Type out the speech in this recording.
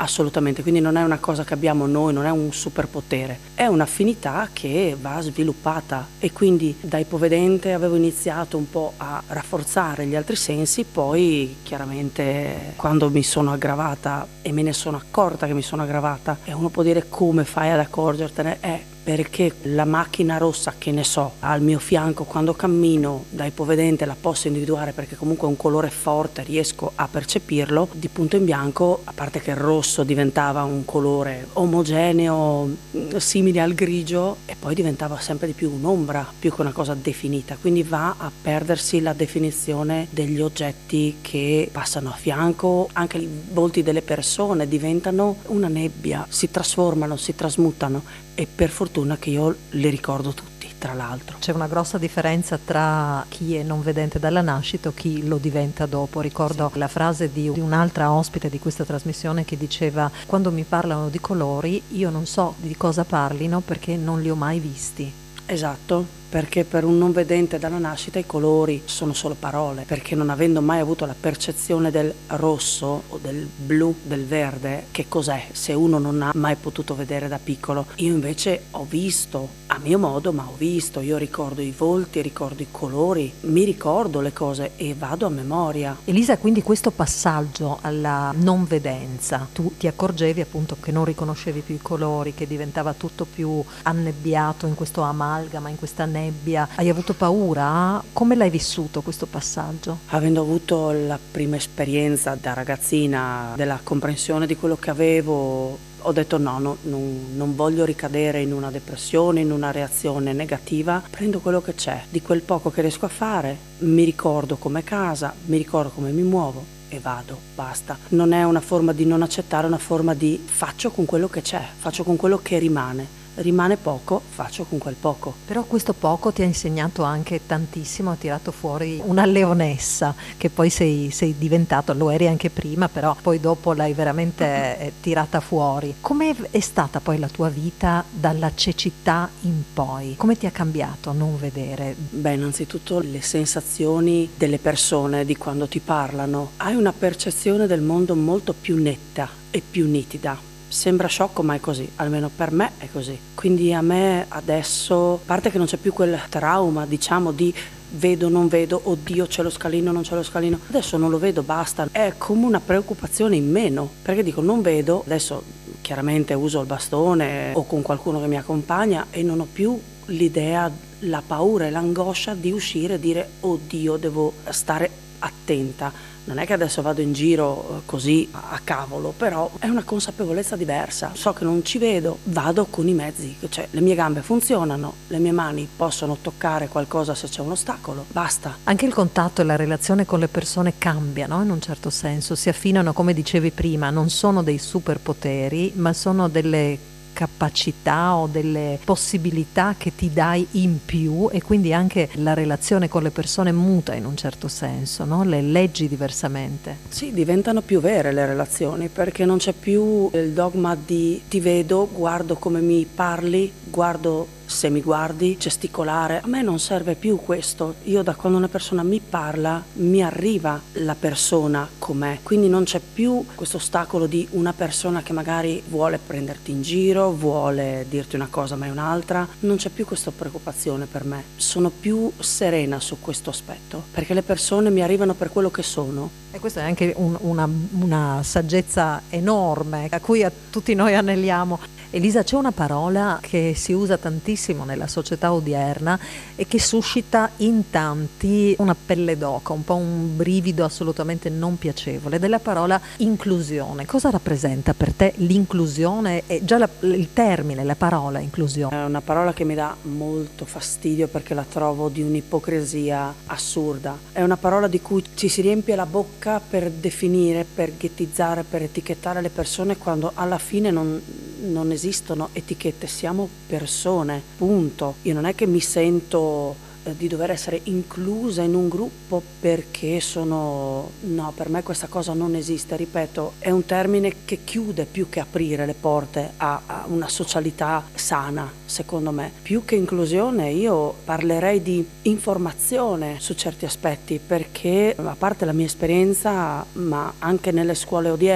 assolutamente, quindi non è una cosa che abbiamo noi, non è un superpotere, è un'affinità che va sviluppata e quindi da ipovedente avevo iniziato un po' a rafforzare gli altri sensi, poi chiaramente quando mi sono aggravata e me ne sono accorta che mi sono aggravata, e uno può dire come fai ad accorgertene, perché la macchina rossa, che ne so, al mio fianco quando cammino da ipovedente la posso individuare perché comunque è un colore forte, riesco a percepirlo, di punto in bianco, a parte che il rosso diventava un colore omogeneo, simile al grigio, e poi diventava sempre di più un'ombra, più che una cosa definita, quindi va a perdersi la definizione degli oggetti che passano a fianco, anche i volti delle persone diventano una nebbia, si trasformano, si trasmutano. E per fortuna che io li ricordo tutti, tra l'altro. C'è una grossa differenza tra chi è non vedente dalla nascita o chi lo diventa dopo. Ricordo la frase di un'altra ospite di questa trasmissione che diceva: quando mi parlano di colori io non so di cosa parlino perché non li ho mai visti. Esatto, perché per un non vedente dalla nascita i colori sono solo parole, perché non avendo mai avuto la percezione del rosso o del blu, del verde, che cos'è se uno non ha mai potuto vedere da piccolo. Io invece ho visto, a mio modo, ma ho visto, io ricordo i volti, ricordo i colori, mi ricordo le cose e vado a memoria. Elisa, quindi questo passaggio alla non vedenza, tu ti accorgevi appunto che non riconoscevi più i colori, che diventava tutto più annebbiato in questo amalgama, in questa nebbia. Hai avuto paura? Come l'hai vissuto questo passaggio? Avendo avuto la prima esperienza da ragazzina della comprensione di quello che avevo, ho detto non voglio ricadere in una depressione, in una reazione negativa, prendo quello che c'è, di quel poco che riesco a fare, mi ricordo com'è casa, mi ricordo come mi muovo e vado, basta. Non è una forma di non accettare, è una forma di faccio con quello che c'è, faccio con quello che rimane poco, faccio con quel poco. Però questo poco ti ha insegnato anche tantissimo, ha tirato fuori una leonessa che poi sei diventato, lo eri anche prima, però poi dopo l'hai veramente tirata fuori. Come è stata poi la tua vita dalla cecità in poi? Come ti ha cambiato non vedere? Beh, innanzitutto le sensazioni delle persone di quando ti parlano. Hai una percezione del mondo molto più netta e più nitida. Sembra sciocco, ma è così, almeno per me è così. Quindi a me adesso, a parte che non c'è più quel trauma, diciamo, di vedo, non vedo, oddio c'è lo scalino, non c'è lo scalino, adesso non lo vedo, basta, è come una preoccupazione in meno, perché dico non vedo, adesso chiaramente uso il bastone o con qualcuno che mi accompagna e non ho più l'idea, la paura e l'angoscia di uscire e dire oddio devo stare attenta. Non è che adesso vado in giro così a cavolo, però è una consapevolezza diversa. So che non ci vedo, vado con i mezzi, cioè le mie gambe funzionano, le mie mani possono toccare qualcosa se c'è un ostacolo, basta. Anche il contatto e la relazione con le persone cambiano in un certo senso, si affinano, come dicevi prima, non sono dei superpoteri, ma sono delle capacità o delle possibilità che ti dai in più, e quindi anche la relazione con le persone muta in un certo senso, no? Le leggi diversamente. Sì, diventano più vere le relazioni perché non c'è più il dogma di ti vedo, guardo come mi parli, guardo se mi guardi, gesticolare. A me non serve più questo. Io da quando una persona mi parla mi arriva la persona com'è, quindi non c'è più questo ostacolo di una persona che magari vuole prenderti in giro, vuole dirti una cosa ma è un'altra. Non c'è più questa preoccupazione per me. Sono più serena su questo aspetto perché le persone mi arrivano per quello che sono. E questa è anche una saggezza enorme a cui tutti noi aneliamo. Elisa, c'è una parola che si usa tantissimo nella società odierna e che suscita in tanti una pelle d'oca, un po' un brivido assolutamente non piacevole, della parola inclusione. Cosa rappresenta per te l'inclusione? E già il termine, la parola inclusione. È una parola che mi dà molto fastidio perché la trovo di un'ipocrisia assurda. È una parola di cui ci si riempie la bocca per definire, per ghettizzare, per etichettare le persone quando alla fine non esistono etichette, siamo persone, punto. Io non è che mi sento di dover essere inclusa in un gruppo perché no, per me questa cosa non esiste, ripeto, è un termine che chiude più che aprire le porte a una socialità sana, secondo me. Più che inclusione io parlerei di informazione su certi aspetti, perché a parte la mia esperienza, ma anche nelle scuole odierne